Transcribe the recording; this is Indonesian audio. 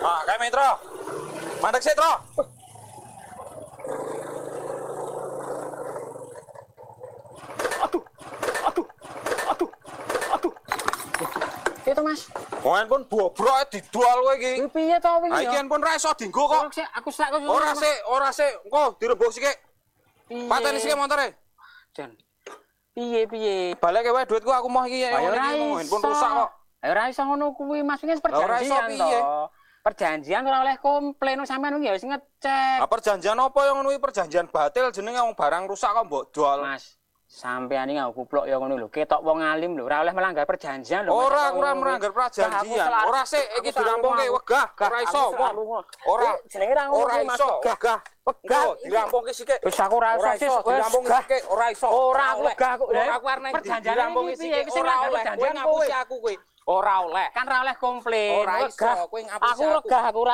Ah, kayak Metro. Mandek sih, Tro. Aduh. Itu Mas. Oh, handphone bobrok dijual kowe iki. Iki piye to wingi? Ha iki handphone ra iso dienggo kok. Aku sak kok. Ora sik, engko dirembuk sik. Pateni sik montore. Jan. Piye? Balik wae duitku aku mau iki handphone rusak kok. Ayo ora iso ngono kuwi Mas, iki Ora iso perjanjian piye? to. Perjanjian ora oleh komplain sampean iki ya wis ngecek. Ah, perjanjian apa yang ngono iki perjanjian batil jenenge wong barang rusak kok mbok jual. Mas, sampean iki aku kuplok ya ngono lho. Ketok wong alim lho, ora oleh melanggar perjanjian lho. Ora, aku ora melanggar perjanjian. Ora sik iki dirampungke wegah, ora iso. Ora jenenge ra ngono ora Mas. iso, wegah. Wegah dirampungke sik. Wis aku ora Ora iso iso dirampungke sik, ora iso. Ora aku wegah aku. Ora aku arep perjanjian dirampungke iki sik. sing Ora melanggar oleh perjanjian ngapusi aku kowe. Ora oleh. Kan ora oleh komplain. Ora iso, kowe ngapusi aku. Aku regah aku